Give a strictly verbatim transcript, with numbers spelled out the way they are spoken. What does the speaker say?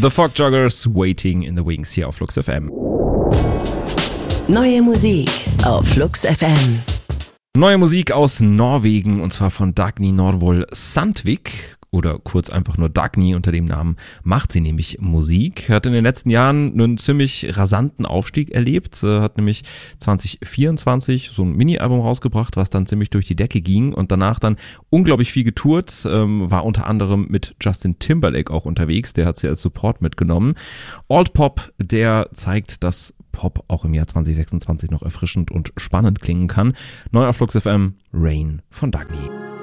The Fog Joggers, Waiting in the Wings hier auf Flux F M. Neue Musik auf Flux F M. Neue Musik aus Norwegen und zwar von Dagny Norvoll Sandvik oder kurz einfach nur Dagny. Unter dem Namen macht sie nämlich Musik. Hat in den letzten Jahren einen ziemlich rasanten Aufstieg erlebt. Hat nämlich zwanzig vierundzwanzig so ein Mini-Album rausgebracht, was dann ziemlich durch die Decke ging und danach dann unglaublich viel getourt. War unter anderem mit Justin Timberlake auch unterwegs. Der hat sie als Support mitgenommen. Alt Pop, der zeigt, dass Pop auch im Jahr zwanzig sechsundzwanzig noch erfrischend und spannend klingen kann. Neu auf Flux F M, Rain von Dagny.